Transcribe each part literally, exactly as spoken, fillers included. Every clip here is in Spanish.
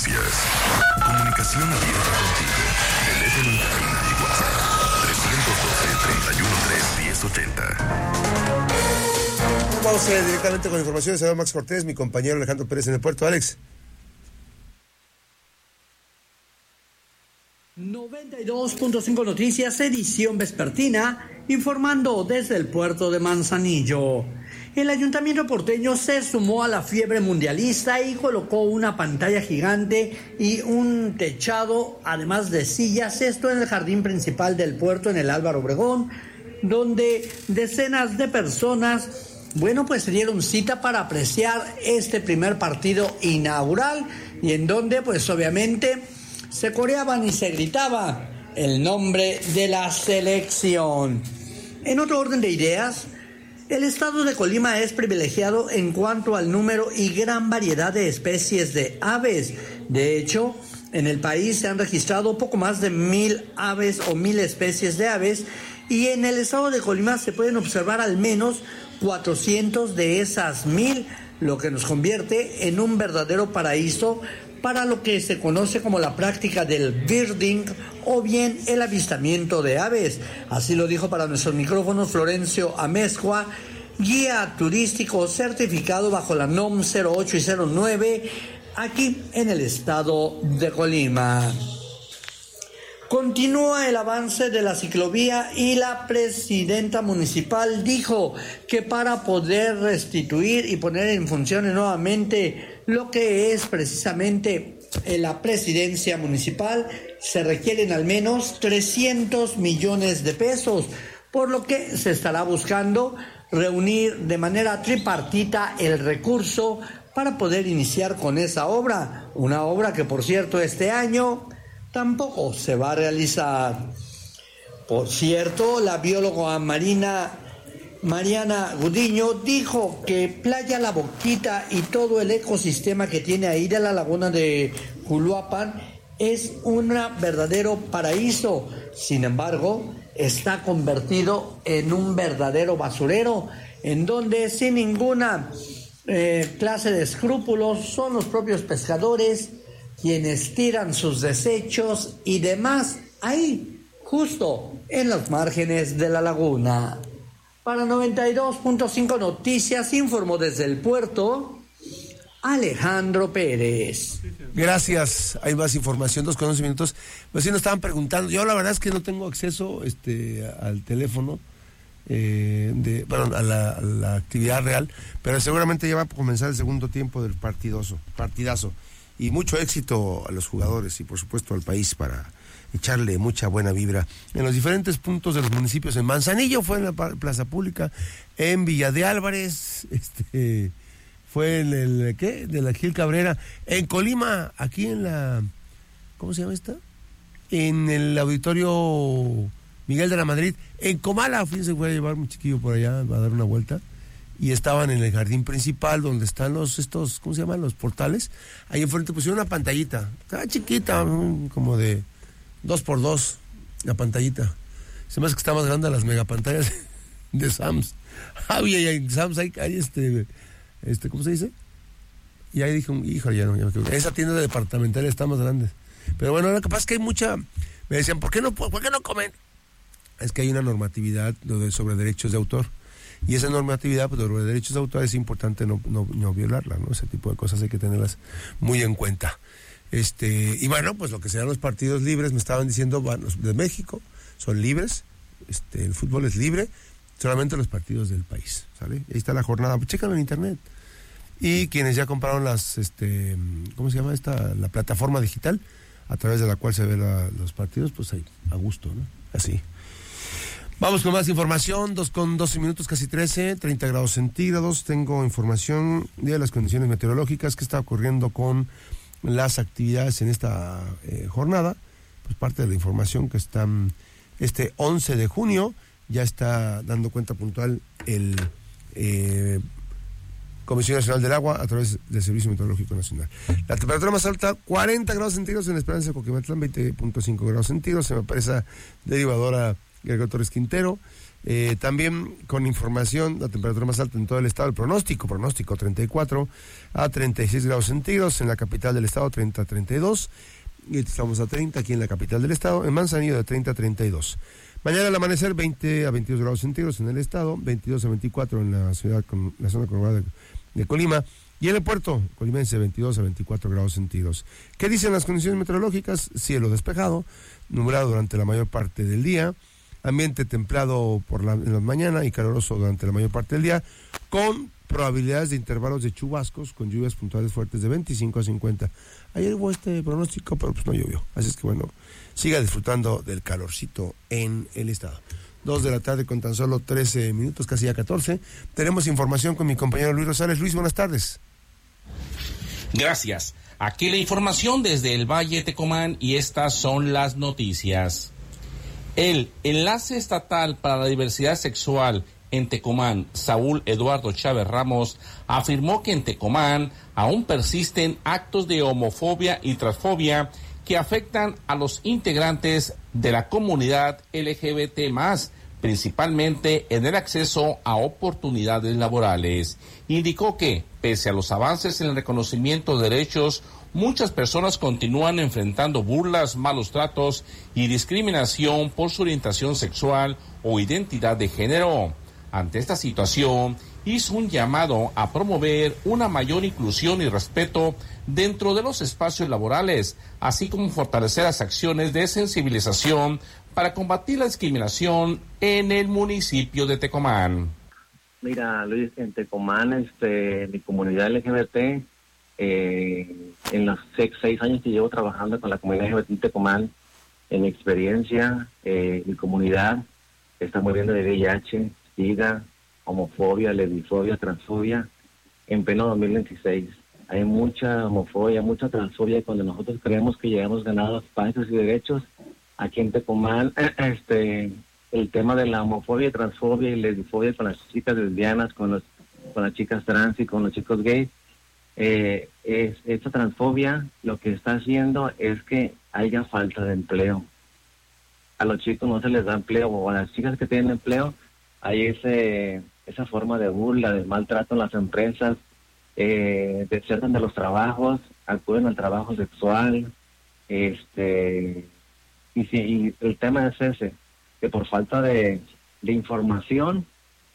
noticias. Comunicación abierta contigo. Teléfono en cabina y WhatsApp. trescientos doce, treinta y uno, tres, diez ochenta. Vamos a ir directamente con informaciones. Se va Max Cortés, mi compañero Alejandro Pérez en el puerto. Alex. noventa y dos punto cinco Noticias, edición vespertina, informando desde el puerto de Manzanillo. El ayuntamiento porteño se sumó a la fiebre mundialista y colocó una pantalla gigante y un techado, además de sillas, esto en el jardín principal del puerto en el Álvaro Obregón, donde decenas de personas, bueno, pues se dieron cita para apreciar este primer partido inaugural y en donde, pues obviamente, se coreaban y se gritaba el nombre de la selección. En otro orden de ideas, el estado de Colima es privilegiado en cuanto al número y gran variedad de especies de aves. De hecho, en el país se han registrado poco más de mil aves o mil especies de aves y en el estado de Colima se pueden observar al menos cuatrocientos de esas mil, lo que nos convierte en un verdadero paraíso para lo que se conoce como la práctica del birding o bien el avistamiento de aves. Así lo dijo para nuestros micrófonos Florencio Amezcua, guía turístico certificado bajo la N O M cero ocho y cero nueve, aquí en el estado de Colima. Continúa el avance de la ciclovía y la presidenta municipal dijo que para poder restituir y poner en funciones nuevamente lo que es precisamente la presidencia municipal se requieren al menos trescientos millones de pesos, por lo que se estará buscando reunir de manera tripartita el recurso para poder iniciar con esa obra, una obra que por cierto este año tampoco se va a realizar. Por cierto, la bióloga marina Mariana Gudiño dijo que Playa La Boquita y todo el ecosistema que tiene ahí de la laguna de Juluapan es un verdadero paraíso. Sin embargo, está convertido en un verdadero basurero, en donde sin ninguna eh, clase de escrúpulos son los propios pescadores quienes tiran sus desechos y demás ahí, justo en los márgenes de la laguna. Para noventa y dos punto cinco Noticias, informó desde el puerto Alejandro Pérez. Gracias, hay más información, dos con once minutos. Pues sí nos estaban preguntando, yo la verdad es que no tengo acceso este, al teléfono, eh, de, bueno, a la, a la actividad real, pero seguramente ya va a comenzar el segundo tiempo del partidoso, partidazo. Y mucho éxito a los jugadores y por supuesto al país para echarle mucha buena vibra en los diferentes puntos de los municipios. En Manzanillo fue en la plaza pública, en Villa de Álvarez, este, fue en el, ¿qué? De la Gil Cabrera, en Colima, aquí en la, ¿cómo se llama esta? En el auditorio Miguel de la Madrid, en Comala, fíjense, voy a llevar un chiquillo por allá, va a dar una vuelta. Y estaban en el jardín principal donde están los estos, ¿cómo se llaman? Los portales. Ahí enfrente pusieron una pantallita, estaba chiquita, como de dos por dos, la pantallita. Se me hace que está más grande a las megapantallas de Sams. Ah, y en Sams hay, hay este, este, ¿cómo se dice? Y ahí dije, hijo, ya no, ya no, esa tienda departamental está más grande. Pero bueno, lo que pasa es que hay mucha, me decían, ¿por qué no, por qué no comen? Es que hay una normatividad sobre derechos de autor. Y esa normatividad, pues, sobre derechos de autor es importante no, no, no violarla, ¿no? Ese tipo de cosas hay que tenerlas muy en cuenta. Este, y bueno, pues lo que serán los partidos libres, me estaban diciendo, bueno, los de México son libres, este, el fútbol es libre, solamente los partidos del país, ¿sale? Ahí está la jornada, pues chécalo en internet. Y quienes ya compraron las, este, ¿cómo se llama esta? La plataforma digital, a través de la cual se ven la, los partidos, pues ahí, a gusto, ¿no? Así. Vamos con más información, dos con doce minutos, casi trece, treinta grados centígrados. Tengo información de las condiciones meteorológicas que está ocurriendo con las actividades en esta eh, jornada. Pues parte de la información que está este once de junio, ya está dando cuenta puntual el eh, Comisión Nacional del Agua a través del Servicio Meteorológico Nacional. La temperatura más alta, cuarenta grados centígrados en Esperanza de Coquimatlán, veinte punto cinco grados centígrados, en la presa derivadora Gregorio Torres Quintero. Eh, también con información, la temperatura más alta en todo el estado, el pronóstico, pronóstico treinta y cuatro a treinta y seis grados centígrados, en la capital del estado treinta a treinta y dos, y estamos a treinta aquí en la capital del estado, en Manzanillo de treinta a treinta y dos. Mañana al amanecer veinte a veintidós grados centígrados en el estado, veintidós a veinticuatro en la ciudad, con la zona conurbada de, de Colima, y en el puerto colimense veintidós a veinticuatro grados centígrados. ¿Qué dicen las condiciones meteorológicas? Cielo despejado, nublado durante la mayor parte del día, ambiente templado por la, en la mañana y caluroso durante la mayor parte del día, con probabilidades de intervalos de chubascos, con lluvias puntuales fuertes de veinticinco a cincuenta. Ayer hubo este pronóstico, pero pues no llovió. Así es que bueno, siga disfrutando del calorcito en el estado. Dos de la tarde con tan solo trece minutos, casi ya catorce. Tenemos información con mi compañero Luis Rosales. Luis, buenas tardes. Gracias. Aquí la información desde el Valle Tecomán y estas son las noticias. El enlace estatal para la diversidad sexual en Tecomán, Saúl Eduardo Chávez Ramos, afirmó que en Tecomán aún persisten actos de homofobia y transfobia que afectan a los integrantes de la comunidad L G B T más, principalmente en el acceso a oportunidades laborales. Indicó que, pese a los avances en el reconocimiento de derechos, muchas personas continúan enfrentando burlas, malos tratos y discriminación por su orientación sexual o identidad de género. Ante esta situación, hizo un llamado a promover una mayor inclusión y respeto dentro de los espacios laborales, así como fortalecer las acciones de sensibilización para combatir la discriminación en el municipio de Tecomán. Mira, Luis, en Tecomán, este, mi comunidad L G B T, eh, en los seis, seis años que llevo trabajando con la comunidad L G B T en Tecomán, en mi experiencia, eh, mi comunidad está muriendo de V I H, SIDA, homofobia, lesbifobia, transfobia, en pleno dos mil veintiséis. Hay mucha homofobia, mucha transfobia, cuando nosotros creemos que ya hemos ganado espacios y derechos. Aquí en Tecomán, este, el tema de la homofobia, transfobia y lesbifobia con las chicas lesbianas, con, los, con las chicas trans y con los chicos gays, eh, es, esta transfobia lo que está haciendo es que haya falta de empleo. A los chicos no se les da empleo, o a las chicas que tienen empleo, hay ese esa forma de burla, de maltrato en las empresas, eh, desertan de los trabajos, acuden al trabajo sexual, este y si y el tema es ese, que por falta de, de información,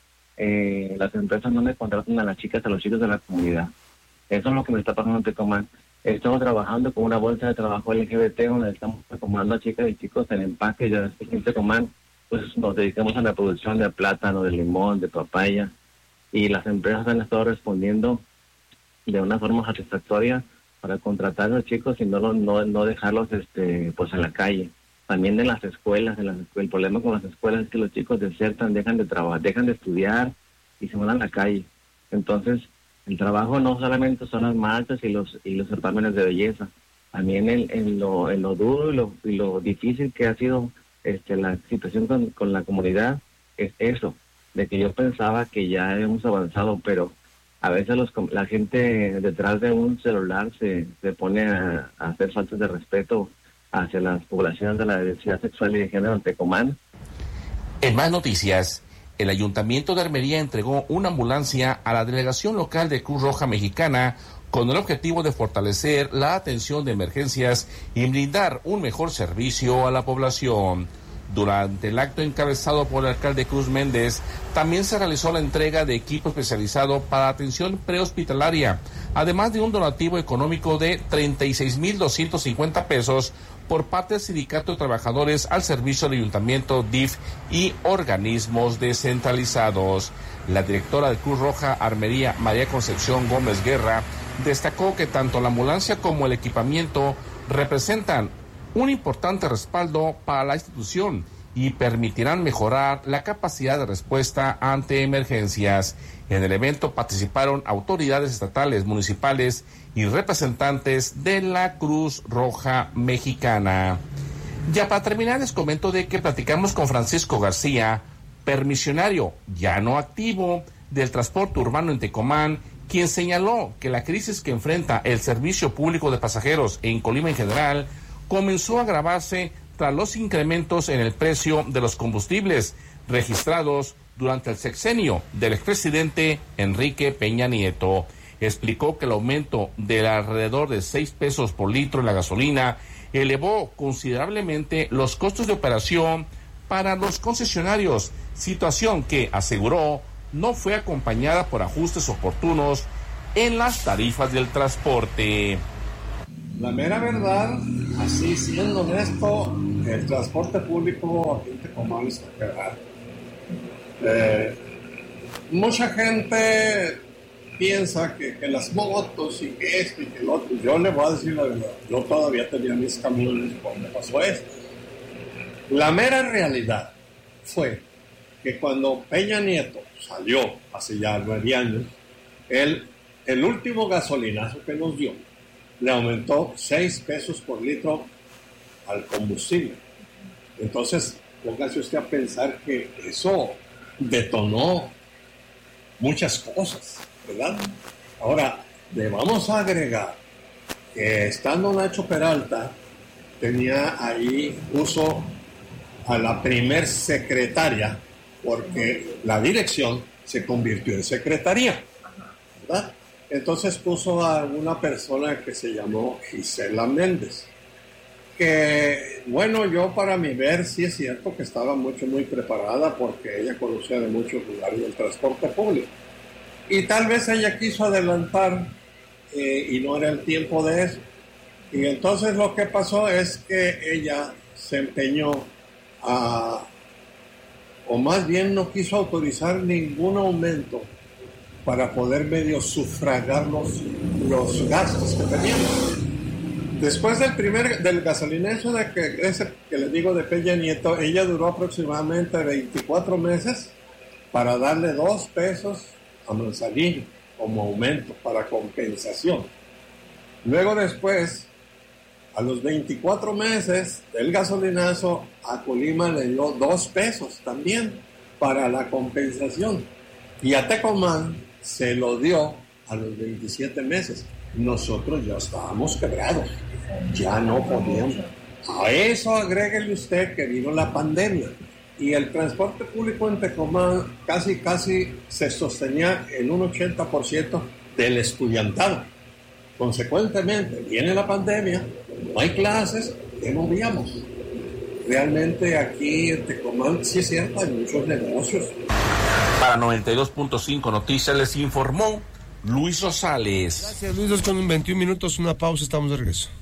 eh, las empresas no me contratan a las chicas, a los chicos de la comunidad. Eso es lo que me está pasando en Tecomán. Estamos trabajando con una bolsa de trabajo L G B T, donde estamos acomodando a chicas y chicos en empaque, ya después en Tecomán pues nos dedicamos a la producción de plátano, de limón, de papaya, y las empresas han estado respondiendo de una forma satisfactoria para contratar a los chicos y no no, no dejarlos este pues en la calle. También en las escuelas, en las, el problema con las escuelas es que los chicos desertan, dejan de trabajar, dejan de estudiar y se van a la calle. Entonces, el trabajo no solamente son las marchas y los y los certámenes de belleza, también en, en lo en lo duro y lo, y lo difícil que ha sido este la situación con, con la comunidad, es eso, de que yo pensaba que ya hemos avanzado, pero a veces los, la gente detrás de un celular se, se pone a, a hacer faltas de respeto hacia las poblaciones de la diversidad sexual y de género en Tecomán. En más noticias, el Ayuntamiento de Armería entregó una ambulancia a la Delegación Local de Cruz Roja Mexicana con el objetivo de fortalecer la atención de emergencias y brindar un mejor servicio a la población. Durante el acto encabezado por el alcalde Cruz Méndez, también se realizó la entrega de equipo especializado para atención prehospitalaria, además de un donativo económico de treinta y seis mil doscientos cincuenta pesos por parte del Sindicato de Trabajadores al servicio del Ayuntamiento, D I F y organismos descentralizados. La directora de Cruz Roja Armería, María Concepción Gómez Guerra, destacó que tanto la ambulancia como el equipamiento representan un importante respaldo para la institución y permitirán mejorar la capacidad de respuesta ante emergencias. En el evento participaron autoridades estatales, municipales y representantes de la Cruz Roja Mexicana. Ya para terminar, les comento de que platicamos con Francisco García, permisionario ya no activo del transporte urbano en Tecomán, quien señaló que la crisis que enfrenta el servicio público de pasajeros en Colima en general comenzó a agravarse tras los incrementos en el precio de los combustibles registrados durante el sexenio del expresidente Enrique Peña Nieto. Explicó que el aumento de alrededor de seis pesos por litro en la gasolina elevó considerablemente los costos de operación para los concesionarios, situación que, aseguró, no fue acompañada por ajustes oportunos en las tarifas del transporte. La mera verdad, así siendo honesto, el transporte público aquí en Tecomán está quebrado. Eh, mucha gente piensa que, que las motos y que esto y que lo otro. Yo le voy a decir la verdad, yo todavía tenía mis camiones cuando pasó esto. La mera realidad fue que cuando Peña Nieto salió hace ya nueve años, él, el último gasolinazo que nos dio le aumentó seis pesos por litro al combustible. Entonces, póngase usted a pensar que eso detonó muchas cosas, ¿verdad? Ahora, le vamos a agregar que estando Nacho Peralta, tenía ahí uso a la primer secretaria, porque la dirección se convirtió en secretaría, ¿verdad? Entonces puso a una persona que se llamó Gisela Méndez, que, bueno, yo para mi ver sí es cierto que estaba mucho, muy preparada porque ella conocía de muchos lugares del transporte público. Y tal vez ella quiso adelantar eh, y no era el tiempo de eso. Y entonces lo que pasó es que ella se empeñó a, o más bien no quiso autorizar ningún aumento para poder medio sufragar los, los gastos que teníamos. Después del primer, del gasolinazo de que, ese que les digo de Peña Nieto, ella duró aproximadamente veinticuatro meses para darle dos pesos a Manzanillo como aumento para compensación. Luego después, a los veinticuatro meses del gasolinazo, a Colima le dio dos pesos también para la compensación. Y a Tecomán se lo dio a los veintisiete meses. Nosotros ya estábamos quebrados, ya no podíamos. A eso agréguele usted que vino la pandemia y el transporte público en Tecomán casi casi se sostenía en un ochenta por ciento del estudiantado. Consecuentemente, viene la pandemia, no hay clases, ¿qué movíamos? Realmente aquí en Tecomán sí es cierto, hay muchos negocios. Para noventa y dos punto cinco Noticias les informó Luis Rosales. Gracias, Luis. Dos con veintiún minutos, una pausa, estamos de regreso.